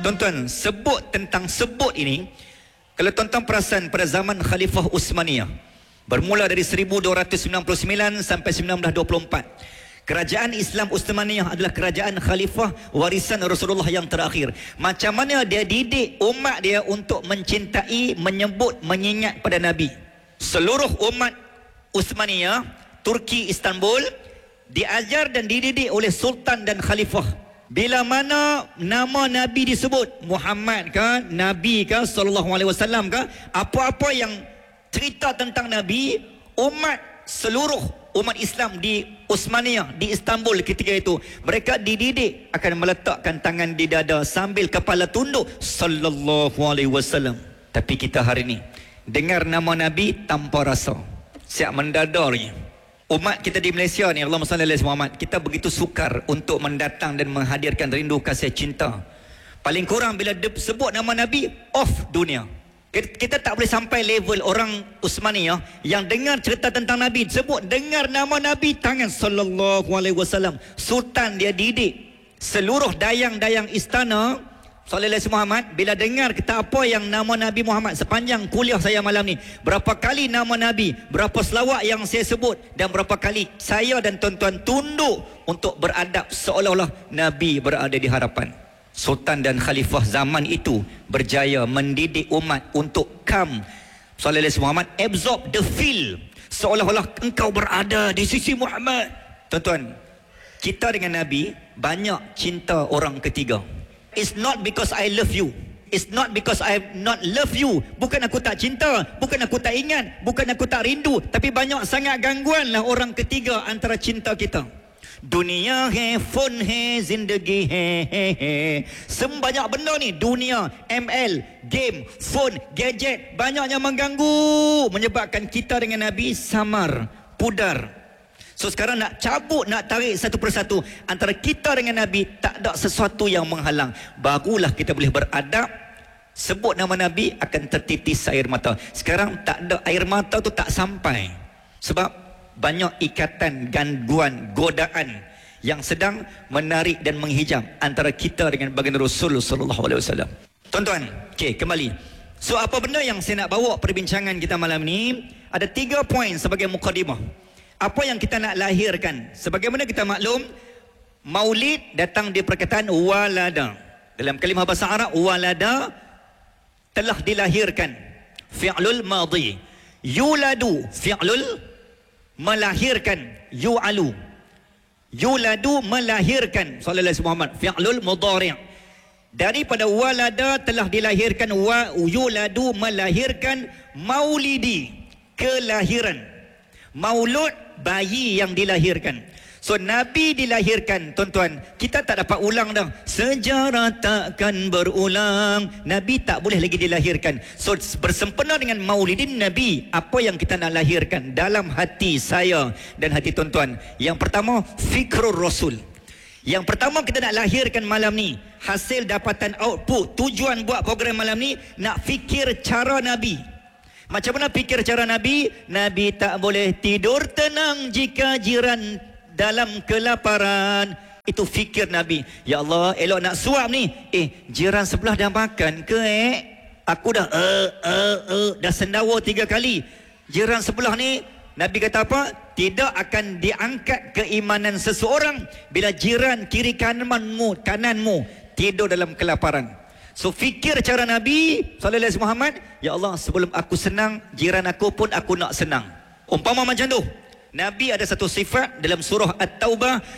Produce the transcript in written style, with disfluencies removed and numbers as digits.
Tuan-tuan, sebut ini, kalau tuan-tuan perasan pada zaman Khalifah Utsmaniyah, bermula dari 1299 sampai 1924, kerajaan Islam Utsmaniyah adalah kerajaan khalifah warisan Rasulullah yang terakhir. Macam mana dia didik umat dia untuk mencintai, menyebut, mengingat pada Nabi. Seluruh umat Utsmaniyah, Turki, Istanbul, diajar dan dididik oleh sultan dan khalifah. Bila mana nama Nabi disebut, Muhammad ke, Nabi ke, sallallahu alaihi wasallam ke, apa-apa yang cerita tentang Nabi, seluruh umat Islam di Utsmaniyah, di Istanbul ketika itu, mereka dididik akan meletakkan tangan di dada sambil kepala tunduk, sallallahu alaihi wasallam. Tapi kita hari ini dengar nama Nabi tanpa rasa, siap mendadarnya. Umat kita di Malaysia ni, Allahumma salli ala Muhammad, kita begitu sukar untuk mendatang dan menghadirkan rindu kasih cinta. Paling kurang bila sebut nama Nabi, off dunia. Kita tak boleh sampai level orang Utsmaniyah yang dengar cerita tentang Nabi, sebut dengar nama Nabi, tangan sallallahu alaihi wasallam. Sultan dia didik seluruh dayang-dayang istana sallallahu alaihi Muhammad, bila dengar kita apa yang nama Nabi Muhammad, sepanjang kuliah saya malam ni, berapa kali nama Nabi, berapa selawat yang saya sebut, dan berapa kali saya dan tuan-tuan tunduk untuk beradab seolah-olah Nabi berada di hadapan. Sultan dan khalifah zaman itu berjaya mendidik umat untuk come sallallahu alaihi Muhammad, absorb the feel, seolah-olah engkau berada di sisi Muhammad. Tuan-tuan, kita dengan Nabi banyak cinta orang ketiga. It's not because I love you. It's not because I not love you. Bukan aku tak cinta, bukan aku tak ingat, bukan aku tak rindu, tapi banyak sangat gangguan lah orang ketiga antara cinta kita. Dunia hai, phone hai, zindagi hai. Sebanyak benda ni, dunia, ML, game, phone, gadget, banyaknya mengganggu, menyebabkan kita dengan Nabi samar, pudar. So sekarang nak cabut, nak tarik satu persatu antara kita dengan Nabi, tak ada sesuatu yang menghalang. Barulah kita boleh beradab. Sebut nama Nabi akan tertitis air mata. Sekarang tak ada, air mata tu tak sampai. Sebab banyak ikatan, gangguan, godaan yang sedang menarik dan menghijab antara kita dengan baginda Rasul sallallahu alaihi wasallam. Tuan-tuan, okey, kembali. So apa benda yang saya nak bawa perbincangan kita malam ni? Ada 3 poin sebagai mukadimah. Apa yang kita nak lahirkan? Sebagaimana kita maklum, maulid datang di perkataan walada. Dalam kalimah bahasa Arab, walada telah dilahirkan, fi'lul madhi. Yuladu, fi'lul melahirkan, yu'alu. Yuladu melahirkan, sallallahu alaihi Muhammad, fi'lul mudhari'. Daripada walada telah dilahirkan, wa yuladu melahirkan, maulidi kelahiran. Maulud, bayi yang dilahirkan. So Nabi dilahirkan, tuan-tuan, kita tak dapat ulang dah. Sejarah takkan berulang. Nabi tak boleh lagi dilahirkan. So bersempena dengan maulidin Nabi, apa yang kita nak lahirkan dalam hati saya dan hati tuan-tuan? Yang pertama, fikrul Rasul. Yang pertama kita nak lahirkan malam ni, hasil dapatan output, tujuan buat program malam ni, nak fikir cara Nabi. Macam mana fikir cara Nabi? Nabi tak boleh tidur tenang jika jiran dalam kelaparan. Itu fikir Nabi. Ya Allah, elok nak suap ni. Jiran sebelah dah makan ke Aku dah dah sendawa 3 kali. Jiran sebelah ni, Nabi kata apa? Tidak akan diangkat keimanan seseorang bila jiran kiri kananmu tidur dalam kelaparan. So fikir cara Nabi sallallahu alaihi Muhammad, ya Allah, sebelum aku senang, jiran aku pun aku nak senang. Umpama macam tu. Nabi ada satu sifat dalam surah At-Taubah,